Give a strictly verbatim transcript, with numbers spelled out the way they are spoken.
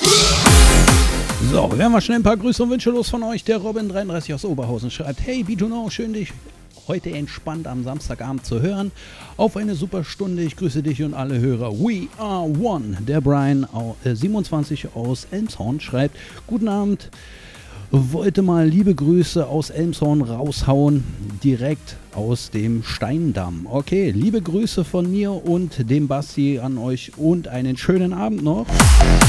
So, werden wir schnell ein paar Grüße und Wünsche los von euch. Der Robin dreiunddreißig aus Oberhausen schreibt: Hey Bijuno, schön dich heute entspannt am Samstagabend zu hören. Auf eine super Stunde. Ich grüße dich und alle Hörer. We are one. Der Brian siebenundzwanzig aus Elmshorn schreibt: Guten Abend. Wollte mal liebe Grüße aus Elmshorn raushauen, direkt aus dem Steindamm. Okay, liebe Grüße von mir und dem Basti an euch und einen schönen Abend noch.